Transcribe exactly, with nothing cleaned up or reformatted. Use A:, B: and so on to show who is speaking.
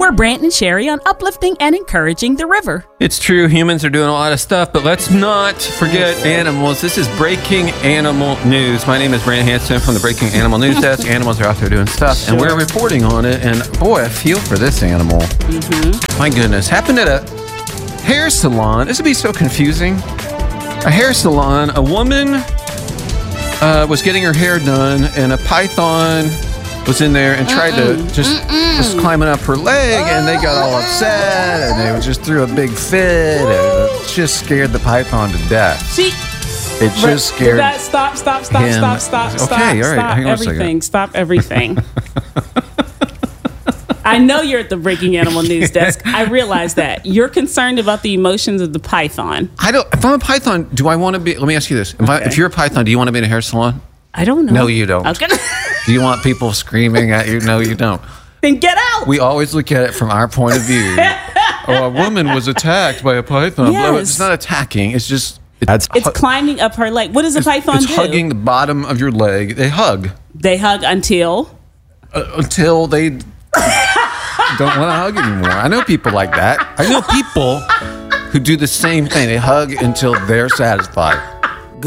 A: We're Brant and Sherry on uplifting and encouraging the river.
B: It's true, humans are doing a lot of stuff, but let's not forget animals. This is Breaking Animal News. My name is Brant Hanson from the Breaking Animal News Desk. Animals are out there doing stuff, sure. and we're reporting on it. And boy, I feel for this animal. Mm-hmm. My goodness. Happened at a hair salon. This would be so confusing. A hair salon, a woman uh, was getting her hair done, and a python was in there and tried Mm-mm. to just just climbing up her leg, and they got all upset, and they just threw a big fit, and it just scared the python to death.
A: See,
B: it just scared.
A: That, stop! Stop! Stop!
B: him.
A: Stop! Stop! Stop!
B: Okay, all right.
A: Stop
B: Hang on
A: everything!
B: a
A: Stop everything! I know you're at the Breaking Animal News Desk. I realize that you're concerned about the emotions of the python.
B: I don't. If I'm a python, do I want to be? Let me ask you this: If,
A: okay.
B: I, if you're a python, do you want to be in a hair salon?
A: I don't know.
B: No, you don't.
A: I was gonna
B: Do you want people screaming at you? No, you don't.
A: Then get out.
B: We always look at it from our point of view. Oh, a woman was attacked by a python.
A: Yes.
B: It's not attacking. It's just
A: it's, it's hu- climbing up her leg. What does a python
B: it's
A: do?
B: It's hugging the bottom of your leg. They hug.
A: They hug until
B: uh, until they don't want to hug anymore. I know people like that. I know people who do the same thing. They hug until they're satisfied.